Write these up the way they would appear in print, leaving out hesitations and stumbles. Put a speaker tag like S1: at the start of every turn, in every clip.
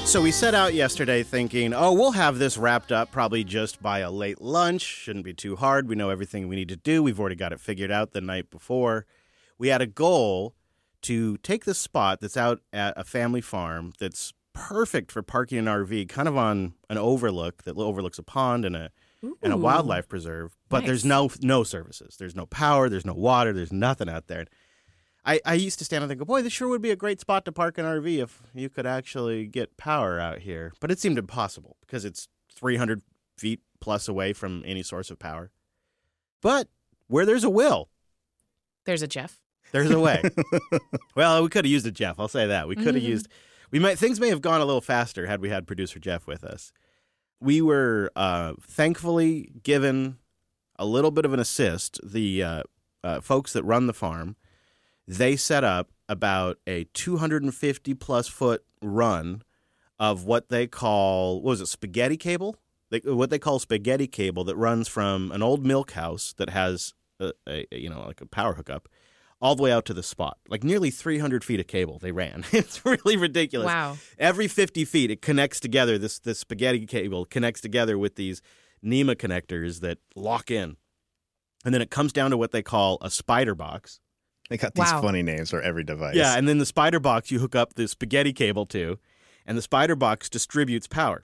S1: So we set out yesterday thinking, we'll have this wrapped up probably just by a late lunch. Shouldn't be too hard. We know everything we need to do. We've already got it figured out the night before. We had a goal to take this spot that's out at a family farm that's perfect for parking an RV, kind of on an overlook that overlooks a pond and a wildlife preserve. But
S2: Nice.
S1: There's no services. There's no power. There's no water. There's nothing out there. I used to stand and think, boy, this sure would be a great spot to park an RV if you could actually get power out here. But it seemed impossible because it's 300 feet plus away from any source of power. But where there's a will,
S2: There's a Jeff.
S1: there's a way. Well, we could have used a Jeff. I'll say that. We could have used. Things may have gone a little faster had we had producer Jeff with us. We were thankfully given a little bit of an assist. The folks that run the farm, they set up about a 250 plus foot run of what they call, spaghetti cable? What they call spaghetti cable that runs from an old milk house that has like a power hookup all the way out to the spot. Like nearly 300 feet of cable they ran. It's really ridiculous.
S2: Wow.
S1: Every 50 feet it connects together, this spaghetti cable connects together with these NEMA connectors that lock in. And then it comes down to what they call a spider box.
S3: They got these funny names for every device.
S1: Yeah, and then the spider box you hook up the spaghetti cable to, and the spider box distributes power.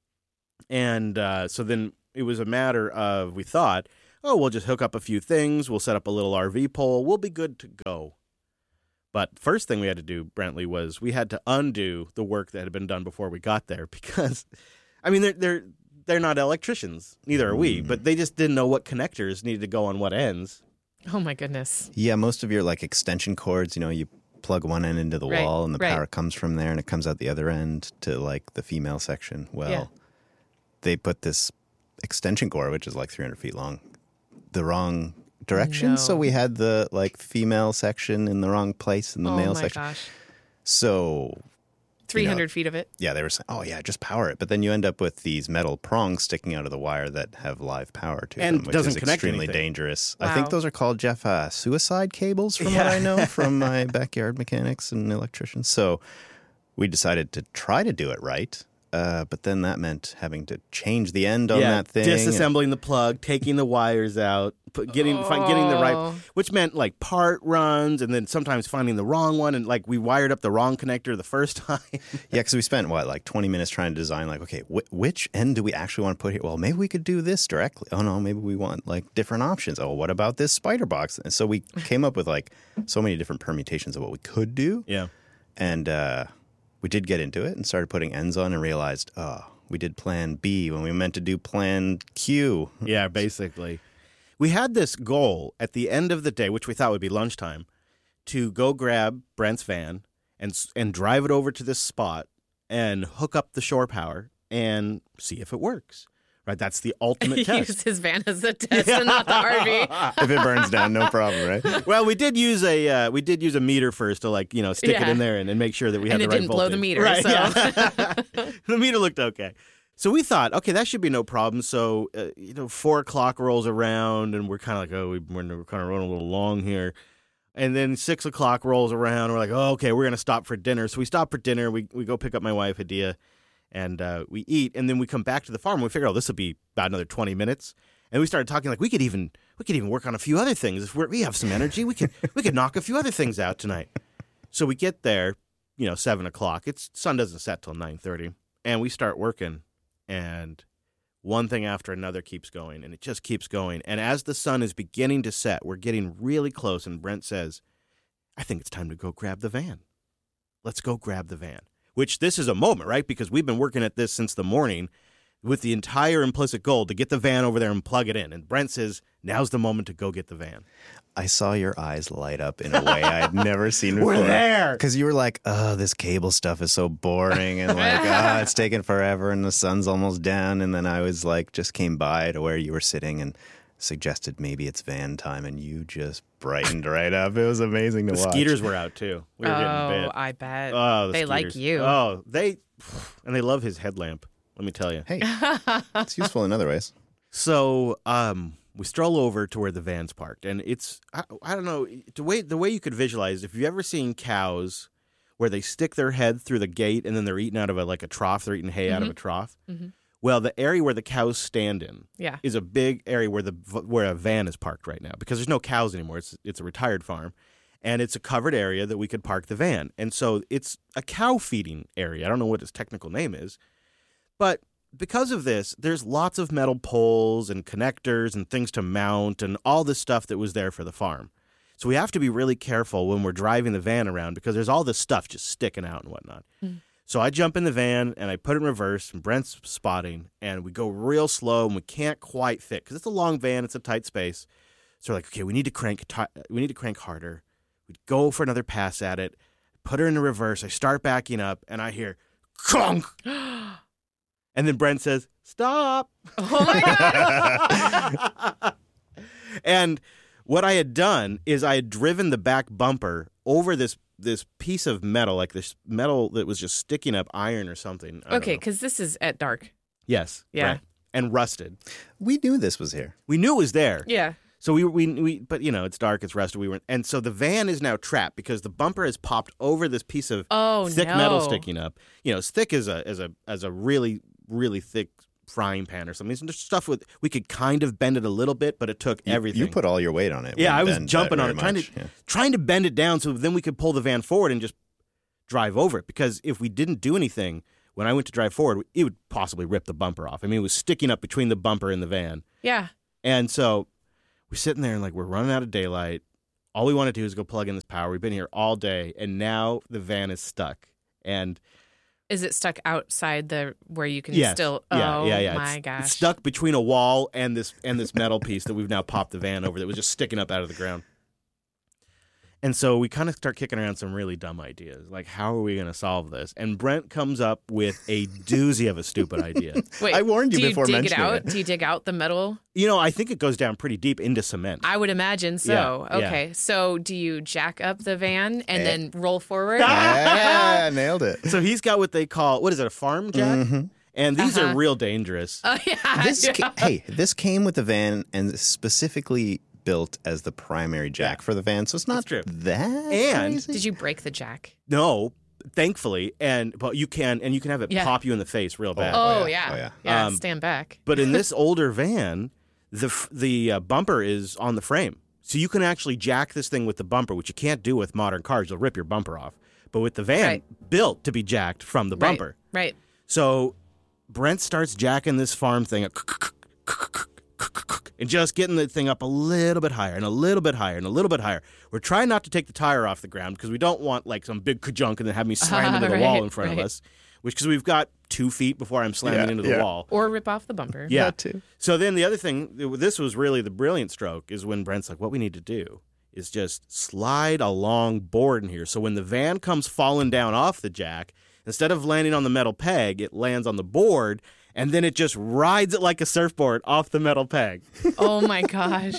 S1: And so then it was a matter of, we thought, we'll just hook up a few things, we'll set up a little RV pole, we'll be good to go. But first thing we had to do, Brentley, was we had to undo the work that had been done before we got there because, they're not electricians, neither are we, but they just didn't know what connectors needed to go on what ends.
S2: Oh, my goodness.
S3: Yeah, most of your extension cords, you plug one end into the wall and the power comes from there and it comes out the other end to the female section. Well, they put this extension cord, which is 300 feet long, the wrong direction.
S2: No.
S3: So we had the female section in the wrong place in the male section.
S2: Oh, my gosh.
S3: So
S2: 300 feet of it.
S3: Yeah, they were saying, just power it. But then you end up with these metal prongs sticking out of the wire that have live power to
S1: And
S3: them, which
S1: doesn't
S3: is
S1: connect
S3: extremely
S1: anything.
S3: dangerous.
S2: Wow.
S3: I think those are called, Jeff, suicide cables from what I know from my backyard mechanics and electricians. So we decided to try to do it right. But then that meant having to change the end on that thing.
S1: Disassembling the plug, taking the wires out, getting the right, which meant part runs, and then sometimes finding the wrong one, and we wired up the wrong connector the first time.
S3: Yeah, because we spent 20 minutes trying to design which end do we actually want to put here? Well, maybe we could do this directly. Oh no, maybe we want different options. Oh, what about this spider box? And so we came up with so many different permutations of what we could do.
S1: Yeah,
S3: and we did get into it and started putting ends on and realized, we did plan B when we meant to do plan Q.
S1: Yeah, basically. We had this goal at the end of the day, which we thought would be lunchtime, to go grab Brent's van and drive it over to this spot and hook up the shore power and see if it works. Right? That's the ultimate
S2: He
S1: test.
S2: used his van as the test and not the RV.
S3: If it burns down, no problem, right?
S1: Well, we did use a meter first to stick it in there and make sure that we had
S2: And
S1: the
S2: it
S1: right
S2: didn't blow the
S1: voltage.
S2: meter,
S1: Right,
S2: so.
S1: yeah. The meter looked okay. So we thought, okay, that should be no problem. So 4 o'clock rolls around and we're kind of we're kind of running a little long here. And then 6 o'clock rolls around and we're like, okay, we're gonna stop for dinner. So we stop for dinner. We go pick up my wife Hadia. And we eat, and then we come back to the farm. And we figure, this will be about another 20 minutes. And we started talking we could even work on a few other things. If we have some energy, we could knock a few other things out tonight. So we get there, 7 o'clock. Sun doesn't set till 9:30, and we start working. And one thing after another keeps going, and it just keeps going. And as the sun is beginning to set, we're getting really close. And Brent says, "I think it's time to go grab the van. Let's go grab the van." Which this is a moment, right? Because we've been working at this since the morning with the entire implicit goal to get the van over there and plug it in. And Brent says, now's the moment to go get the van.
S3: I saw your eyes light up in a way I had never seen before.
S1: We're there.
S3: Because you were like, this cable stuff is so boring and it's taking forever and the sun's almost down. And then I was just came by to where you were sitting and suggested maybe it's van time, and you just brightened right up. It was amazing to watch.
S1: The skeeters were out too. We were getting bit.
S2: I bet.
S1: Oh,
S2: they
S1: skeeters.
S2: like you.
S1: Oh, and they love his headlamp. Let me tell you.
S3: Hey, it's useful in other ways.
S1: So we stroll over to where the van's parked, and it's I don't know the way you could visualize if you've ever seen cows where they stick their head through the gate and then they're eating out of a trough. They're eating hay out of a trough.
S2: Mm-hmm.
S1: Well, the area where the cows stand in
S2: Yeah.
S1: is a big area where a van is parked right now because there's no cows anymore. It's a retired farm, and it's a covered area that we could park the van. And so it's a cow feeding area. I don't know what its technical name is, but because of this, there's lots of metal poles and connectors and things to mount and all this stuff that was there for the farm. So we have to be really careful when we're driving the van around because there's all this stuff just sticking out and whatnot. Mm. So I jump in the van and I put it in reverse and Brent's spotting and we go real slow and we can't quite fit because it's a long van, it's a tight space. So we're like, okay, we need to crank harder. We go for another pass at it, put her in the reverse. I start backing up and I hear clunk. And then Brent says, "Stop."
S2: Oh my God.
S1: And what I had done is I had driven the back bumper over this piece of metal, like this metal that was just sticking up iron or something.
S2: Okay, because this is at dark.
S1: Yes.
S2: Yeah.
S1: Right. And rusted.
S3: We knew this was here.
S1: We knew it was there.
S2: Yeah.
S1: So we but it's dark, it's rusted. And so the van is now trapped because the bumper has popped over this piece of thick metal sticking up. As thick as a really, really thick frying pan or something. There's stuff we could kind of bend it a little bit, but it took everything.
S3: You put all your weight on it.
S1: Yeah, I was jumping on it, trying to bend it down so then we could pull the van forward and just drive over it. Because if we didn't do anything, when I went to drive forward, it would possibly rip the bumper off. I mean, it was sticking up between the bumper and the van.
S2: Yeah.
S1: And so we're sitting there and we're running out of daylight. All we want to do is go plug in this power. We've been here all day, and now the van is stuck. And
S2: is it stuck outside where you can still?
S1: Yeah,
S2: oh
S1: yeah.
S2: My gosh!
S1: It's stuck between a wall and this metal piece that we've now popped the van over that was just sticking up out of the ground. And so we kind of start kicking around some really dumb ideas, like how are we going to solve this? And Brent comes up with a doozy of a stupid idea.
S2: Wait,
S3: I warned you before mentioning it.
S2: Do you dig out the metal?
S1: I think it goes down pretty deep into cement.
S2: I would imagine so.
S1: Yeah,
S2: okay,
S1: yeah.
S2: So do you jack up the van and then roll forward?
S3: Yeah, nailed it.
S1: So he's got what they call, what is it, a farm jack?
S3: Mm-hmm.
S1: And these are real dangerous.
S2: Oh, yeah.
S3: This came with the van and specifically built as the primary jack for the van, so it's not that crazy.
S2: Did you break the jack?
S1: No, thankfully, but you can have it pop you in the face real bad.
S2: Oh yeah. Stand back.
S1: But in this older van, the bumper is on the frame, so you can actually jack this thing with the bumper, which you can't do with modern cars. You'll rip your bumper off. But with the van built to be jacked from the bumper,
S2: right?
S1: So Brent starts jacking this farm thing and just getting the thing up a little bit higher and a little bit higher and a little bit higher. We're trying not to take the tire off the ground because we don't want some big ka-junk and then have me slam into the wall in front of us, because we've got 2 feet before I'm slamming into the wall.
S2: Or rip off the bumper.
S1: Yeah.
S3: That too.
S1: So then the other thing, this was really the brilliant stroke, is when Brent's like, what we need to do is just slide a long board in here. So when the van comes falling down off the jack, instead of landing on the metal peg, it lands on the board, and then it just rides it like a surfboard off the metal peg.
S2: Oh, my gosh.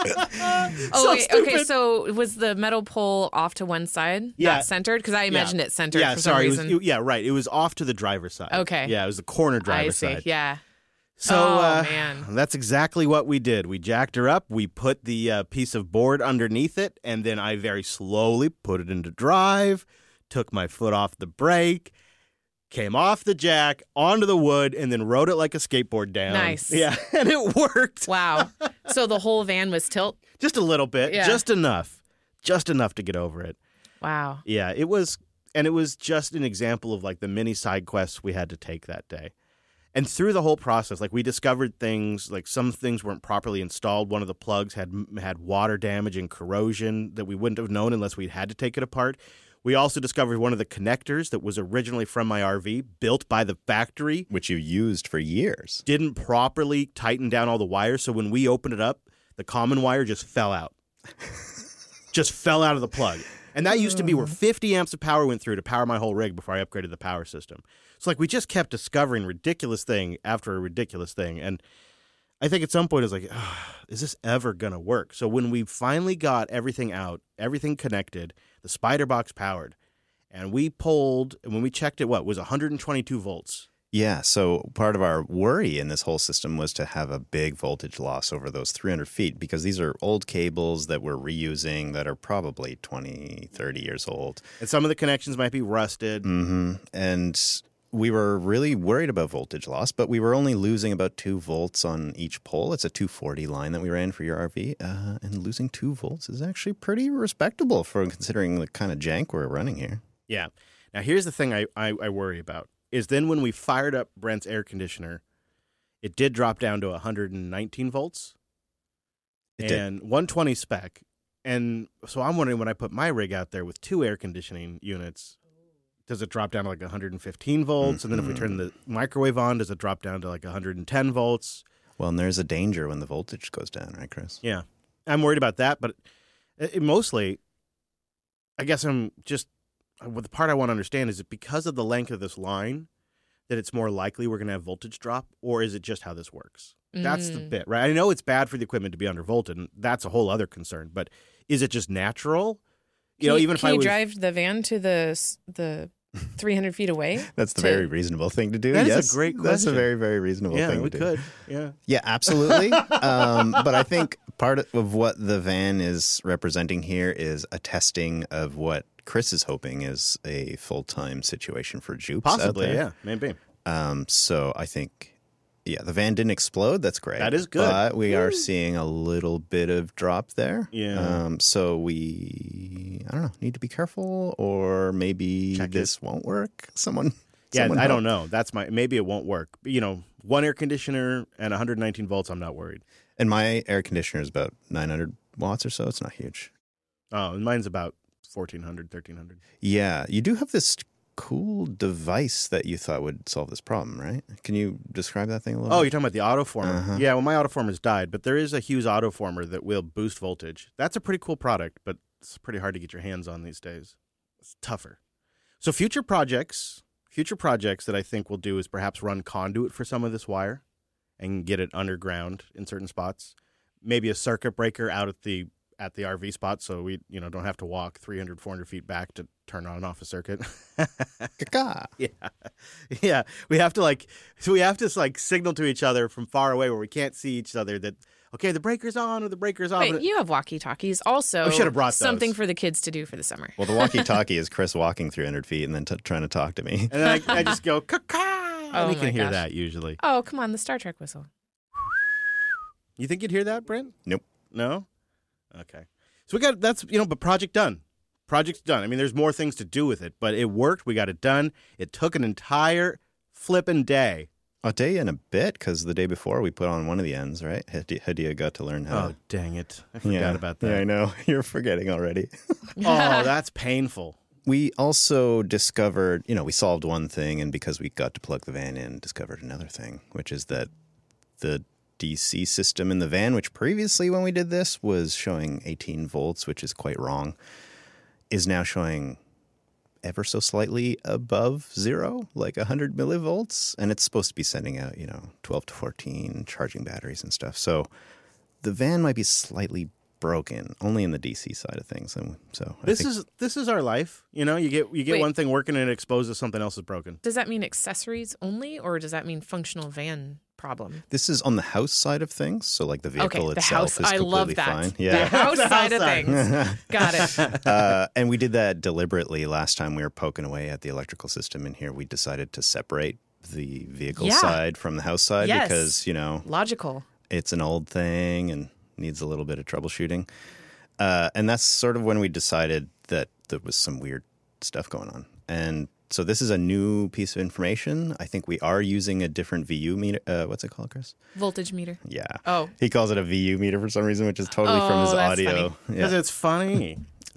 S2: Okay, so was the metal pole off to one side?
S1: Yeah.
S2: Not centered? Because I imagined it centered for some reason.
S1: Right. It was off to the driver's side.
S2: Okay.
S1: Yeah, it was the corner driver's side.
S2: I see, yeah.
S1: So
S2: man.
S1: That's exactly what we did. We jacked her up. We put the piece of board underneath it, and then I very slowly put it into drive, took my foot off the brake, came off the jack, onto the wood, and then rode it like a skateboard down.
S2: Nice.
S1: Yeah, and it worked.
S2: Wow. So the whole van was tilt?
S1: Just a little bit.
S2: Yeah.
S1: Just enough. Just enough to get over it.
S2: Wow.
S1: Yeah, it was just an example of the many side quests we had to take that day. And through the whole process, we discovered things, some things weren't properly installed. One of the plugs had water damage and corrosion that we wouldn't have known unless we'd had to take it apart. We also discovered one of the connectors that was originally from my RV, built by the factory,
S3: which you used for years,
S1: didn't properly tighten down all the wires. So when we opened it up, the common wire just fell out. Just fell out of the plug. And that used to be where 50 amps of power went through to power my whole rig before I upgraded the power system. So we just kept discovering ridiculous thing after a ridiculous thing. And I think at some point it was is this ever going to work? So when we finally got everything out, everything connected, the spider box powered, and we pulled, and when we checked it, what was 122 volts?
S3: Yeah, so part of our worry in this whole system was to have a big voltage loss over those 300 feet because these are old cables that we're reusing that are probably 20, 30 years old.
S1: And some of the connections might be rusted.
S3: Mm-hmm. And we were really worried about voltage loss, but we were only losing about 2 volts on each pole. It's a 240 line that we ran for your RV, and losing 2 volts is actually pretty respectable for considering the kind of jank we're running here.
S1: Yeah. Now, here's the thing I worry about. Is then when we fired up Brent's air conditioner, it did drop down to 119 volts and 120 spec. And so I'm wondering when I put my rig out there with 2 air conditioning units, does it drop down to like 115 volts? Mm-hmm. And then if we turn the microwave on, does it drop down to like 110 volts?
S3: Well, and there's a danger when the voltage goes down, right, Chris?
S1: Yeah. I'm worried about that, but mostly, I guess the part I want to understand is it because of the length of this line that it's more likely we're going to have voltage drop, or is it just how this works? That's the bit, right? I know it's bad for the equipment to be undervolted, and that's a whole other concern, but is it just natural?
S2: Can you drive the van to the 300 feet away?
S3: That's the very reasonable thing to do.
S1: That is a great question.
S3: That's a very, very reasonable thing to do.
S1: Yeah, we could. Yeah.
S3: Yeah, absolutely. But I think part of what the van is representing here is a testing of what Chris is hoping is a full-time situation for Jupes
S1: Possibly,
S3: out there.
S1: Yeah, maybe.
S3: So I think, the van didn't explode. That's great.
S1: That is good.
S3: But we are seeing a little bit of drop there.
S1: Yeah.
S3: So we, I don't know, need to be careful, or maybe this won't work. Someone
S1: I don't know. Maybe it won't work. But, 1 air conditioner and 119 volts, I'm not worried.
S3: And my air conditioner is about 900 watts or so. It's not huge.
S1: Oh, and mine's about 1,400, 1,300.
S3: Yeah. You do have this cool device that you thought would solve this problem, right? Can you describe that thing a little bit?
S1: Oh, you're talking about the autoformer. Uh-huh. Yeah, well, my autoformer's died, but there is a Hughes autoformer that will boost voltage. That's a pretty cool product, but it's pretty hard to get your hands on these days. It's tougher. So future projects that I think we'll do is perhaps run conduit for some of this wire and get it underground in certain spots. Maybe a circuit breaker out at the RV spot, so we don't have to walk 300, 400 feet back to turn on and off a circuit. Yeah. We have to signal to each other from far away where we can't see each other that, okay, the breaker's on or the breaker's off.
S2: Wait, you have walkie-talkies also.
S1: We should have brought
S2: something
S1: those.
S2: For the kids to do for the summer.
S3: Well, the walkie-talkie is Chris walking 300 feet and then trying to talk to me.
S1: And then I just go, caw, and you can hear that usually.
S2: Oh, come on, the Star Trek whistle.
S1: You think you'd hear that, Brent?
S3: Nope.
S1: No? Okay. So but project done. Project's done. I mean, there's more things to do with it, but it worked. We got it done. It took an entire flipping day.
S3: I'll tell you in a bit, because the day before we put on one of the ends, right? Hadia got to learn how.
S1: Oh, dang it. I forgot about that.
S3: Yeah, I know. You're forgetting already.
S1: Oh, that's painful.
S3: We also discovered, we solved one thing, and because we got to plug the van in, discovered another thing, which is that the DC system in the van, which previously when we did this was showing 18 volts, which is quite wrong, is now showing ever so slightly above 0, like 100 millivolts. And it's supposed to be sending out, 12 to 14 charging batteries and stuff. So the van might be slightly broken, only in the DC side of things. And so
S1: this is our life. You get one thing working and it exposes something else is broken.
S2: Does that mean accessories only, or does that mean functional van problem?
S3: This is on the house side of things, so like the vehicle itself is completely
S2: I love that.
S3: Fine. Yeah.
S2: The house side of things. Got it.
S3: And we did that deliberately last time we were poking away at the electrical system in here. We decided to separate the vehicle side from the house side because,
S2: logical.
S3: It's an old thing and needs a little bit of troubleshooting. And that's sort of when we decided that there was some weird stuff going on. And so this is a new piece of information. I think we are using a different VU meter. What's it called, Chris?
S2: Voltage meter.
S3: Yeah.
S2: Oh.
S3: He calls it a VU meter for some reason, which is totally from his audio.
S1: Because it's funny.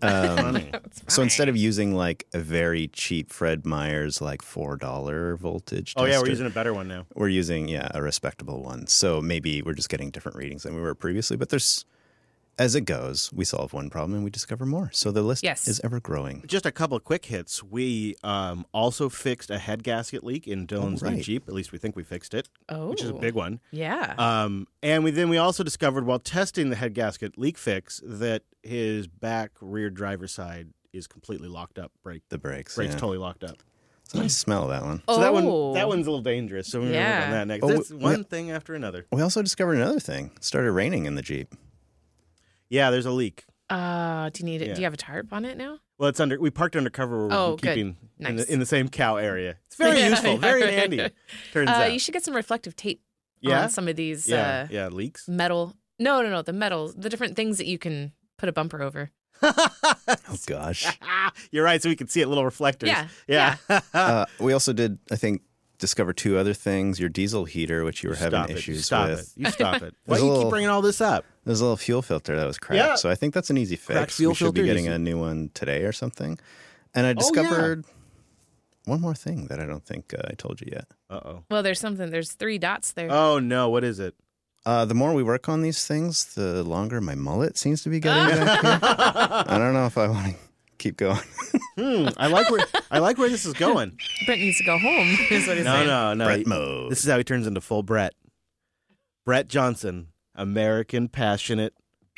S3: So instead of using like a very cheap Fred Meyer's like $4 voltage tester,
S1: we're using a better one now.
S3: We're using a respectable one. So maybe we're just getting different readings than we were previously. But as it goes, we solve one problem and we discover more. So the list is ever growing.
S1: Just a couple of quick hits. We also fixed a head gasket leak in Dylan's new Jeep. At least we think we fixed it, which is a big one.
S2: Yeah.
S1: And we also discovered while testing the head gasket leak fix that his back rear driver's side is completely locked up.
S3: The brakes
S1: totally locked up.
S3: It's a nice smell, that one.
S1: So that one's a little dangerous. So we're going to work on that next. That's one thing after another.
S3: We also discovered another thing. It started raining in the Jeep.
S1: Yeah, there's a leak.
S2: Do you need it? Do you have a tarp on it now?
S1: Well, it's we parked undercover. We're keeping
S2: nice.
S1: in the same cow area. It's very useful, very handy. Turns out.
S2: You should get some reflective tape on some of these.
S1: Leaks.
S2: Metal. No, the metal, the different things that you can put a bumper over.
S3: Oh gosh,
S1: you're right. So we can see it, little reflectors.
S2: Yeah.
S3: We also did, I think, discover two other things. Your diesel heater, which you were having issues with.
S1: You stop it. Why do you keep bringing all this up?
S3: There's a little fuel filter that was cracked.
S1: Yeah.
S3: So I think that's an easy fix.
S1: Cracked fuel
S3: we should be
S1: filter,
S3: getting a new one today or something. And I discovered one more thing that I don't think I told you yet.
S1: Uh-oh.
S2: Well, there's 3 dots there.
S1: Oh, no. What is it?
S3: The more we work on these things, the longer my mullet seems to be getting back here. I don't know if I want to keep going.
S1: I like where this is going.
S2: Brett needs to go home, is what he's saying.
S1: No.
S3: Brett mode.
S1: This is how he turns into full Brett. Brett Johnson, American passionate.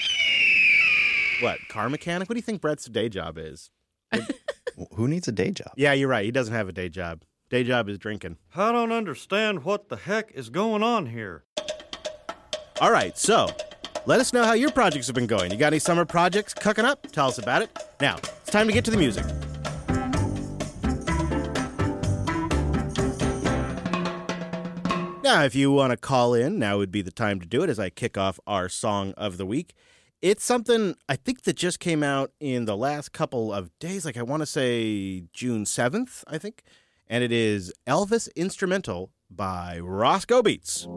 S1: What, car mechanic? What do you think Brett's day job is?
S3: Who needs a day job?
S1: Yeah, you're right. He doesn't have a day job. Day job is drinking.
S4: I don't understand what the heck is going on here.
S1: All right, so let us know how your projects have been going. You got any summer projects cooking up? Tell us about it. Now, it's time to get to the music. Now, if you want to call in, now would be the time to do it as I kick off our song of the week. It's something I think that just came out in the last couple of days, like I want to say June 7th, I think. And it is Elvis Instrumental by Roscoe Beats.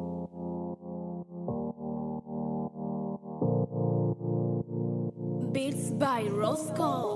S5: Beats by Roscoe.